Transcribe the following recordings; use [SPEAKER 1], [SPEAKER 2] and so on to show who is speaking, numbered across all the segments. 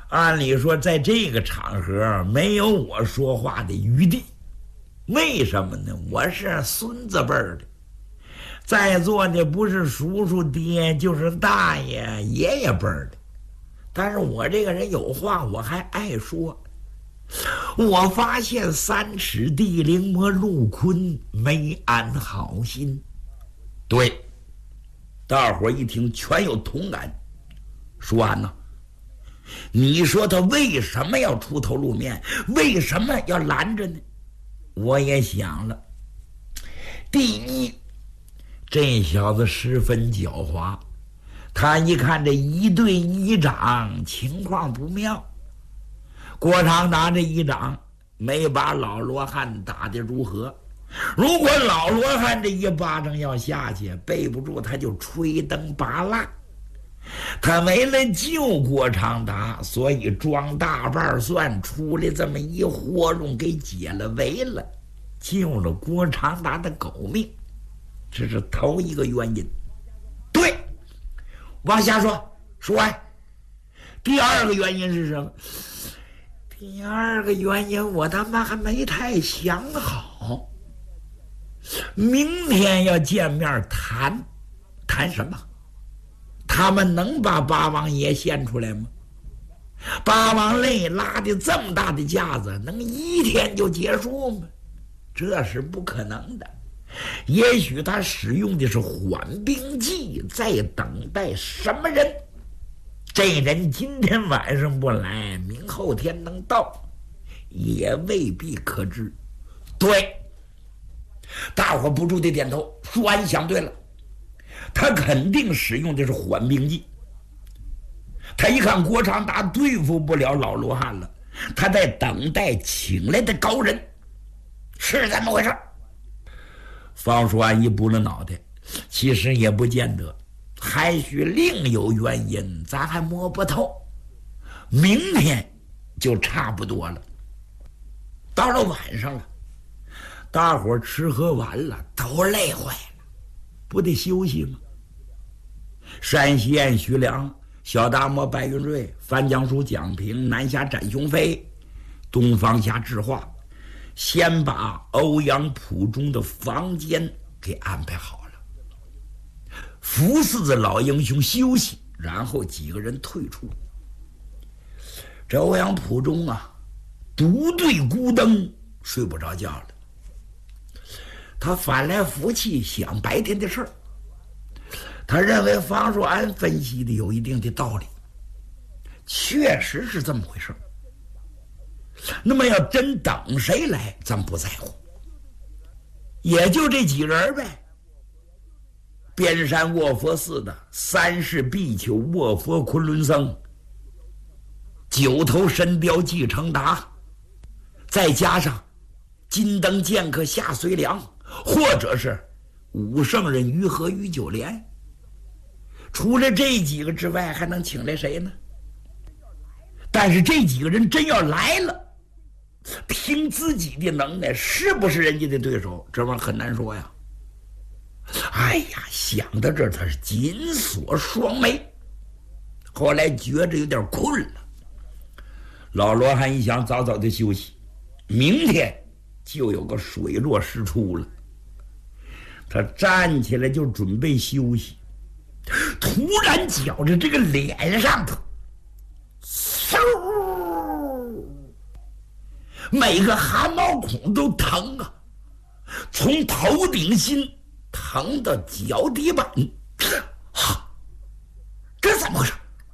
[SPEAKER 1] 按理说，在这个场合没有我说话的余地。为什么呢？我是孙子辈儿的，在座的不是叔叔爹，就是大爷爷爷辈儿的。但是我这个人有话我还爱说。我发现3尺地灵魔陆坤没安好心。对，大伙一听全有同感。舒安呐，你说他为什么要出头露面？为什么要拦着呢？我也想了。第一，这小子十分狡猾，他一看这一队一长情况不妙，郭长达这一掌没把老罗汉打得如何？如果老罗汉这一巴掌要下去，背不住他就吹灯拔蜡。他为了救郭长达，所以装大瓣蒜出来这么一活动，给解了围了，救了郭长达的狗命。这是头一个原因。对，往下说完。第二个原因是什么？第二个原因我他妈还没太想好。明天要见面谈什么？他们能把八王爷献出来吗？八王泪拉的这么大的架子，能一天就结束吗？这是不可能的。也许他使用的是缓兵计，在等待什么人。这人今天晚上不来，明后天能到，也未必可知。对，大伙不住地点头。舒安想对了，他肯定使用的是缓兵计。他一看郭长达对付不了老罗汉了，他在等待请来的高人，是这么回事。方舒安一拨了脑袋，其实也不见得，还许另有原因，咱还摸不透。明天就差不多了。到了晚上了，大伙吃喝完了，都累坏了，不得休息吗？山西燕徐良、小达摩白云瑞、范江书蒋平、南下展雄飞、东方侠智化，先把欧阳普中的房间给安排好了，服侍着老英雄休息，然后几个人退出。这欧阳普中啊，独对孤灯，睡不着觉了。他翻来覆去想白天的事儿，他认为方若安分析的有一定的道理，确实是这么回事。那么要真等谁来，咱不在乎，也就这几人呗。边山卧佛寺的3世比丘卧佛昆仑僧，9头神雕季承达，再加上金灯剑客夏随良，或者是武圣人于和于九莲。除了这几个之外，还能请来谁呢？但是这几个人真要来了，凭自己的能耐，是不是人家的对手，这玩意儿很难说呀。哎呀，想到这儿，他是紧锁双眉。后来觉着有点困了，老罗汉一想，早早的休息，明天就有个水落石出了。他站起来就准备休息，突然觉着这个脸上头嗖，每个汗毛孔都疼啊，从头顶心疼到脚底板。这怎么回事？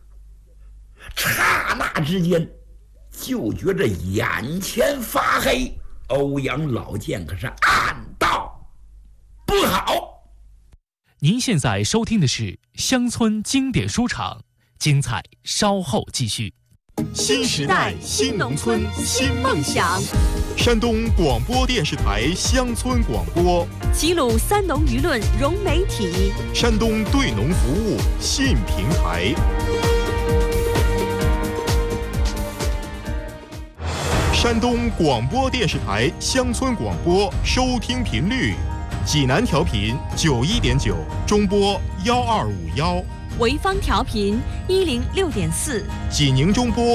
[SPEAKER 1] 刹那之间就觉着眼前发黑，欧阳老剑可是暗道不好。
[SPEAKER 2] 您现在收听的是乡村经典书场，精彩稍后继续。
[SPEAKER 3] 新时代新农村新梦想，山东广播电视台乡村广播，
[SPEAKER 4] 齐鲁三农舆论融媒体，
[SPEAKER 3] 山东对农服务信平台。山东广播电视台乡村广播收听频率：济南调频91.9，中波1251；
[SPEAKER 4] 潍坊调频106.4，
[SPEAKER 3] 济宁中波